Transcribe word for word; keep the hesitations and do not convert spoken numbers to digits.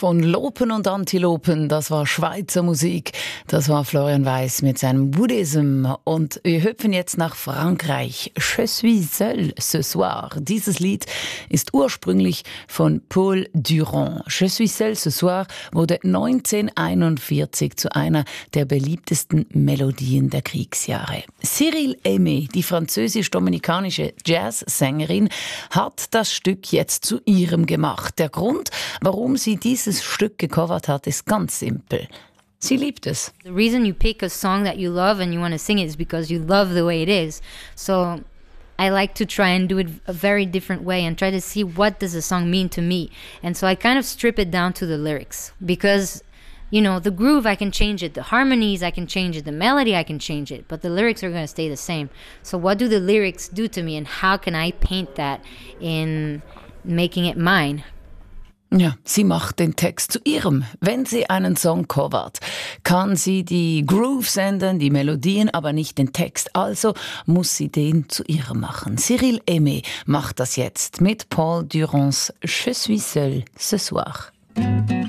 Von Lopen und Antilopen, das war Schweizer Musik. Das war Florian Weiss mit seinem Buddhism. Und wir hüpfen jetzt nach Frankreich. Je suis seul ce soir. Dieses Lied ist ursprünglich von Paul Durand. Je suis seul ce soir wurde neunzehnhunderteinundvierzig zu einer der beliebtesten Melodien der Kriegsjahre. Cyril Aimé, die französisch-dominikanische Jazzsängerin, hat das Stück jetzt zu ihrem gemacht. Der Grund, warum sie dieses Stück gecovert hat, ist ganz simpel. Sie liebt es. The reason you pick a song that you love and you want to sing it is because you love the way it is. So I like to try and do it a very different way and try to see what does the song mean to me. And so I kind of strip it down to the lyrics because, you know, the groove I can change it, the harmonies I can change it, the melody I can change it, but the lyrics are going to stay the same. So what do the lyrics do to me and how can I paint that in making it mine? Ja, sie macht den Text zu ihrem. Wenn sie einen Song covert, kann sie die Grooves ändern, die Melodien, aber nicht den Text. Also muss sie den zu ihrem machen. Cyril Aimé macht das jetzt mit Paul Durands Je suis seul ce soir.